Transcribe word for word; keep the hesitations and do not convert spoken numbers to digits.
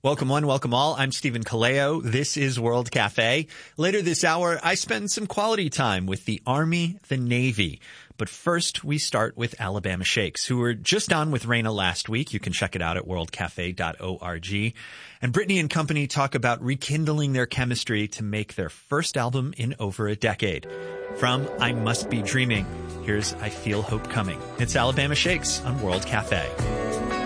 Welcome one, welcome all. I'm Stephen Kaleo. This is World Cafe. Later this hour, I spend some quality time with the Army, the Navy. But first, we start with Alabama Shakes, who were just on with Raina last week. You can check it out at world cafe dot org. And Brittany and company talk about rekindling their chemistry to make their first album in over a decade. From I Must Be Dreaming, here's I Feel Hope Coming. It's Alabama Shakes on World Cafe.